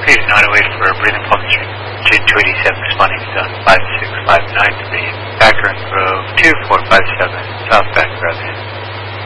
Repeat 908 for a breathing pulse stream. June 287 responding to zone 5659 3. Packer and Grove 2457.